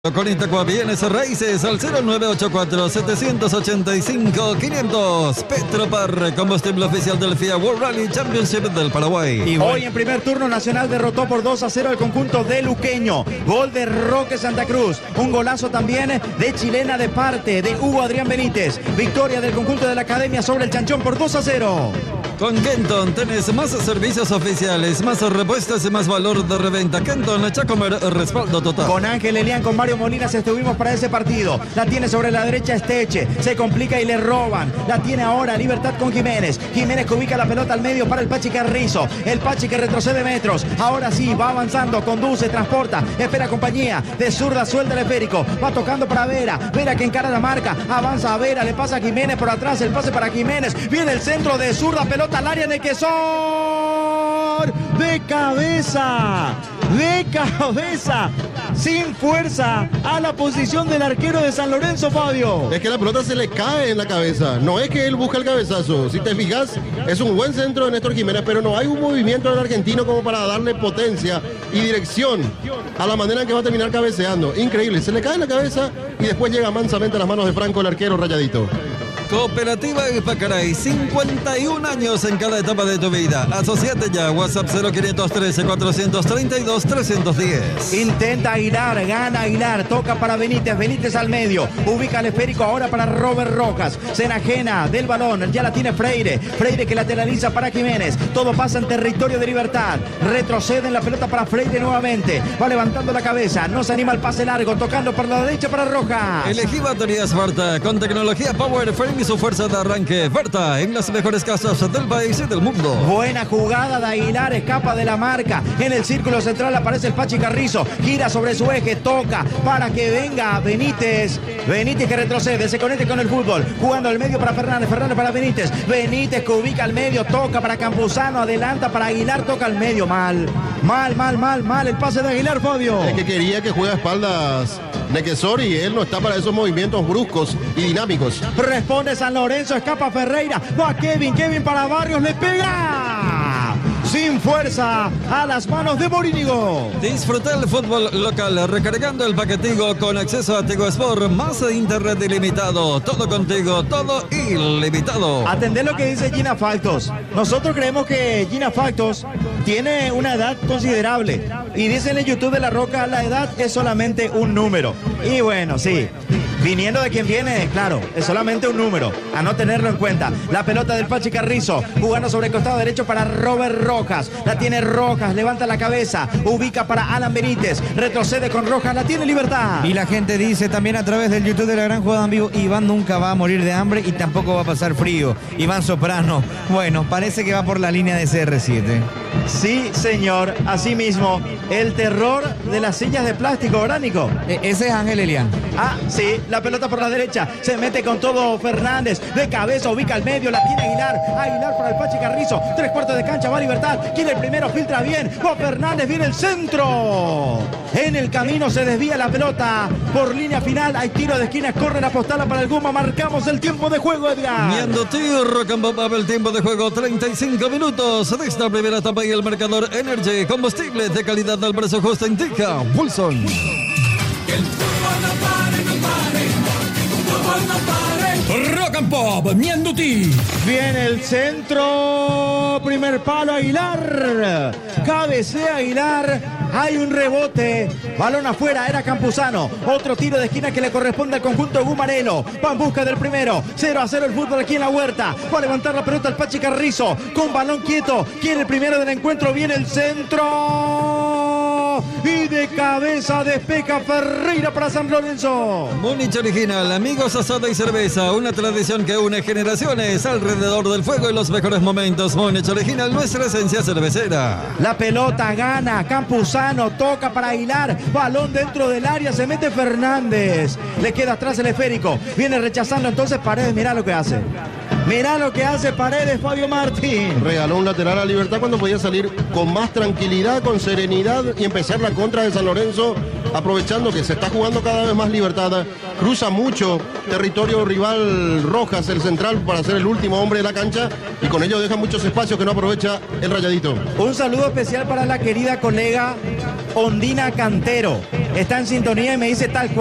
Con Itaqua Bienes Raíces al 0984-785-500. Petropar, combustible oficial del FIA World Rally Championship del Paraguay. Y hoy en primer turno Nacional derrotó por 2-0 al conjunto de Luqueño. Gol de Roque Santa Cruz. Un golazo también de chilena de parte de Hugo Adrián Benítez. Victoria del conjunto de la Academia sobre el Chanchón por 2-0. Con Kenton tenés más servicios oficiales, más repuestos y más valor de reventa. Kenton, Chacomer, respaldo total. Con Ángel Elián, con Mario Molinas estuvimos para ese partido. La tiene sobre la derecha Esteche. Se complica y le roban. La tiene ahora Libertad con Jiménez. Jiménez que ubica la pelota al medio para el Pachi Carrizo. El Pachi que retrocede metros. Ahora sí, va avanzando, conduce, transporta. Espera compañía. De zurda suelta el esférico. Va tocando para Vera. Vera que encara la marca. Avanza a Vera. Le pasa a Jiménez por atrás. El pase para Jiménez. Viene el centro de zurda. Pelota al área de Quesor. De cabeza. De cabeza, sin fuerza, a la posición del arquero de San Lorenzo, Fabio. Es que la pelota se le cae en la cabeza, no es que él busca el cabezazo. Si te fijas, es un buen centro de Néstor Jiménez, pero no hay un movimiento del argentino como para darle potencia y dirección a la manera en que va a terminar cabeceando. Increíble, se le cae en la cabeza y después llega mansamente a las manos de Franco, el arquero rayadito. Cooperativa Ipacaray, 51 años en cada etapa de tu vida. Asociate ya, WhatsApp 0513-432-310. Intenta Aguilar, gana Aguilar, toca para Benítez, Benítez al medio, ubica el esférico ahora para Robert Rojas, se enajena del balón, ya la tiene Freire, Freire que lateraliza para Jiménez, todo pasa en territorio de Libertad, retrocede en la pelota para Freire nuevamente, va levantando la cabeza, no se anima al pase largo, tocando por la derecha para Rojas. Elegí baterías Berta, con tecnología Power Frame y su fuerza de arranque. Berta, en las mejores casas del país y del mundo. Buena jugada de Aguilar, escapa de la marca. En el círculo central aparece el Pachi Carrizo. Gira sobre su eje, toca para que venga Benítez. Benítez que retrocede, se conecta con el fútbol. Jugando al medio para Fernández, Fernández para Benítez. Benítez que ubica al medio, toca para Campuzano, adelanta para Aguilar, toca al medio. Mal el pase de Aguilar, Fabio. Es que quería que juegue a espaldas de Quesor y él no está para esos movimientos bruscos y dinámicos. Responde San Lorenzo, escapa Ferreira, va Kevin para Barrios, le pega sin fuerza a las manos de Morínigo. Disfruta el fútbol local recargando el paquetigo con acceso a Tigo Sport, más internet ilimitado, todo contigo, todo ilimitado. Atendé lo que dice Gina Factos. Nosotros creemos que Gina Factos tiene una edad considerable y dice en YouTube de La Roca, la edad es solamente un número. Y bueno, sí, viniendo de quien viene, claro, es solamente un número, a no tenerlo en cuenta. La pelota del Pachi Carrizo, jugando sobre el costado derecho para Robert Rojas. La tiene Rojas, levanta la cabeza, ubica para Alan Benítez, retrocede con Rojas, la tiene Libertad. Y la gente dice también a través del YouTube de La Gran Jugada en Vivo, Iván nunca va a morir de hambre y tampoco va a pasar frío. Iván Soprano, bueno, parece que va por la línea de CR7. Sí, señor, así mismo, el terror de las sillas de plástico, ¿verdad, Nico? Ese es Ángel Elián. Ah, sí, la pelota por la derecha, se mete con todo Fernández, de cabeza ubica al medio, la tiene Aguilar, Aguilar para el Pachi Carrizo, 3/4 de cancha, va Libertad, quiere el primero, filtra bien, va Fernández, viene el centro, en el camino se desvía la pelota, por línea final, hay tiro de esquina, corren a apostarla para el Guma, marcamos el tiempo de juego, Edgar. Miendo tiro, Cambapab, el tiempo de juego, 35 minutos de esta primera etapa y el marcador Energy, combustible de calidad al precio justo, indica Wilson. Rock and Pop, Mienduti. Viene el centro, primer palo Aguilar, cabecea Aguilar, hay un rebote, balón afuera, era Campuzano, otro tiro de esquina que le corresponde al conjunto Gumarelo, va en busca del primero, 0-0 el fútbol aquí en la Huerta, va a levantar la pelota el Pachi Carrizo, con balón quieto, quiere el primero del encuentro, viene el centro, y de cabeza despeja Ferreira para San Lorenzo. Múnich Original, amigos, asada y cerveza, una tradición que une generaciones alrededor del fuego y los mejores momentos. Múnich Original, nuestra esencia cervecera. La pelota gana, Campuzano toca para Aguilar, balón dentro del área, se mete Fernández, le queda atrás el esférico, viene rechazando entonces Paredes, mirá lo que hace. Mirá lo que hace Paredes, Fabio Martín. Regaló un lateral a Libertad cuando podía salir con más tranquilidad, con serenidad y empezar la contra de San Lorenzo, aprovechando que se está jugando cada vez más Libertad. Cruza mucho territorio rival Rojas, el central, para ser el último hombre de la cancha y con ello deja muchos espacios que no aprovecha el Rayadito. Un saludo especial para la querida colega Ondina Cantero. está en sintonía y me dice tal cual.